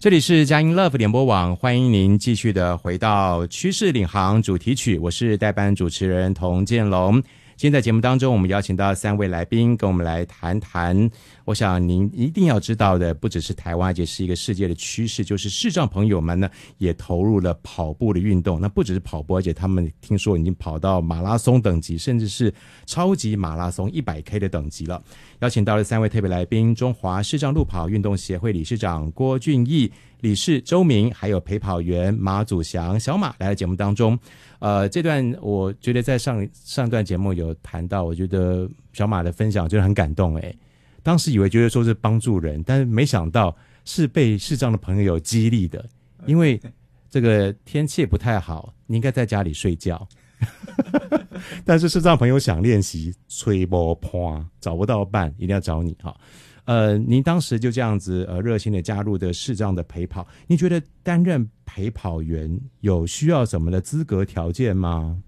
这里是佳音 Love 联播网，欢迎您继续的回到趋势领航主题曲，我是代班主持人童建龙。今天在节目当中，我们邀请到3位来宾跟我们来谈谈，我想您一定要知道的不只是台湾，也是一个世界的趋势，就是视障朋友们呢也投入了跑步的运动。那不只是跑步，而且他们听说已经跑到马拉松等级，甚至是超级马拉松 100K 的等级了。邀请到了3位特别来宾，中华视障路跑运动协会理事长郭俊义、理事周明，还有陪跑员马祖祥小马来到节目当中。这段我觉得在上段节目有谈到，我觉得小马的分享真的很感动当时觉得说是帮助人，但是没想到是被视障的朋友激励的，因为这个天气不太好，你应该在家里睡觉但是视障朋友想练习，吹不破找不到伴，一定要找你哈。您当时就这样子热心的加入的视障的陪跑，您觉得担任陪跑员有需要什么的资格条件吗？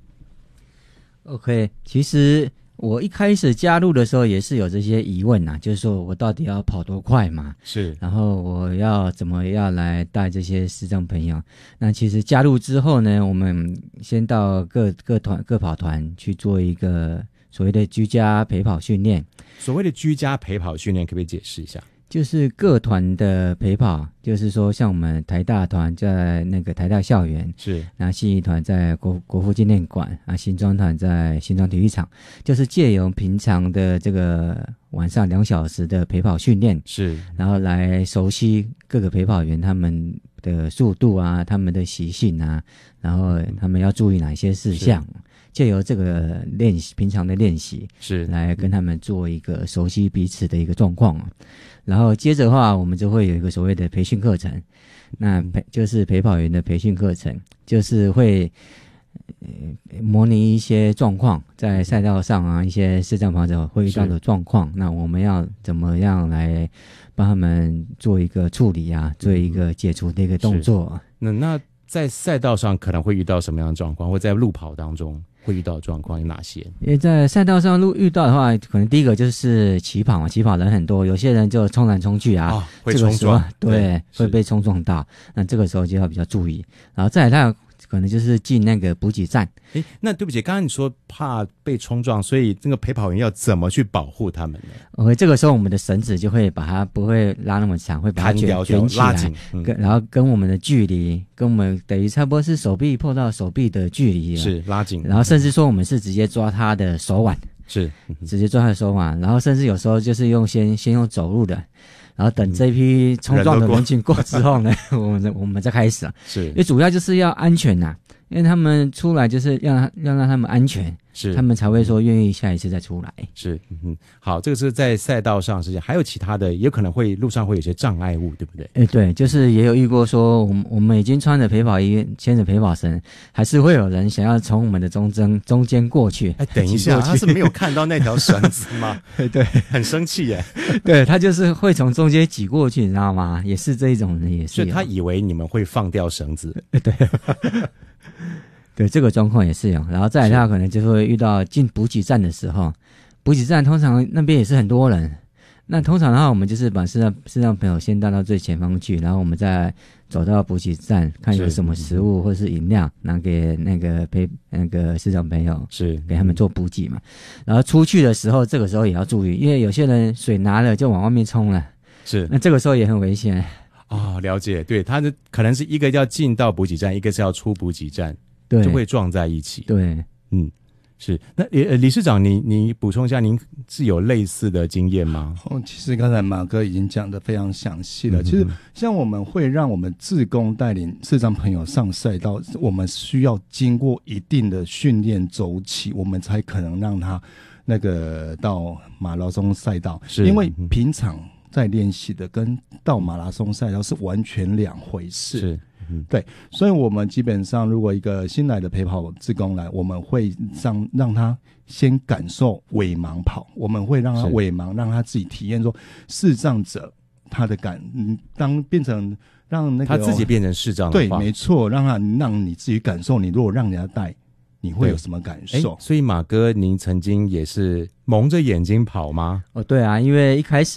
OK， 其实我一开始加入的时候也是有这些疑问就是说我到底要跑多快嘛？是，然后我要怎么样来带这些视障朋友？那其实加入之后呢，我们先到各跑团去做一个所谓的居家陪跑训练。 所谓的居家陪跑训练可不可以解释一下？ 就是各团的陪跑，就是说像我们台大团在那个台大校园，是，然后信义团在国父纪念馆，新庄团在新庄体育场，就是借由平常的这个晚上2小时的陪跑训练，是，然后来熟悉各个陪跑员他们的速度他们的习性然后他们要注意哪些事项，借由这个练习，平常的练习，是来跟他们做一个熟悉彼此的一个状况。然后接着的话，我们就会有一个所谓的培训课程，那就是陪跑员的培训课程，就是会模拟一些状况，在赛道上一些视障跑者会遇到的状况，那我们要怎么样来帮他们做一个处理做一个解除的一个动作。 那在赛道上可能会遇到什么样的状况，或在路跑当中会遇到的状况有哪些？ 因为在赛道上遇到的话，可能第一个就是起跑人很多，有些人就冲来冲去会冲撞， 对，会被冲撞到，那这个时候就要比较注意。然后再来他可能就是进那个补给站。 那对不起，刚刚你说怕被冲撞，所以这个陪跑员要怎么去保护他们呢？ 这个时候我们的绳子就会把它不会拉那么长，会把它卷起来，拉紧，然后跟我们的距离，跟我们等于差不多是手臂碰到手臂的距离是拉紧，然后甚至说我们是直接抓他的手腕，是直接抓他的手腕，然后甚至有时候就是先用走路的。然后等这批冲撞的人群过之后呢，我们再开始是，因为主要就是要安全因为他们出来就是要让他们安全，是他们才会说愿意下一次再出来。是， 好，这个是在赛道上是这样，还有其他的，也可能会路上会有些障碍物，对不对？ 对，就是也有遇过说，我们已经穿着陪跑衣，牵着陪跑绳，还是会有人想要从我们的中间过去。 等一下，他是没有看到那条绳子吗？对，很生气耶。 对，他就是会从中间挤过去，你知道吗？也是这一种人，也是。 所以他以为你们会放掉绳子。 对。对，这个状况也是有，然后再来他可能就会遇到进补给站的时候，补给站通常那边也是很多人，那通常的话我们就是把视障朋友先带到最前方去，然后我们再走到补给站看有什么食物或是饮料拿给那个视障朋友，是给他们做补给嘛。然后出去的时候，这个时候也要注意，因为有些人水拿了就往外面冲了，是那这个时候也很危险了解，对，他可能是一个要进到补给站，一个是要出补给站，对，就会撞在一起。对，是。那理事长，你补充一下，您是有类似的经验吗？ 其实刚才马哥已经讲得非常详细了。其实像我们会让我们志工带领视障朋友上赛道，我们需要经过一定的训练周期，我们才可能让他那个到马拉松赛道，因为平常在练习的跟到马拉松赛道是完全两回事。是。对，所以我们基本上如果一个新来的陪跑志工来，我们会让他先感受伪盲跑，我们会让他伪盲，让他自己体验说视障者他的当变成让那个他自己变成视障的话， 对，没错，让你自己感受，你如果让人家带，你会有什么感受？ 所以马哥，您曾经也是蒙着眼睛跑吗？ 对啊，因为一开始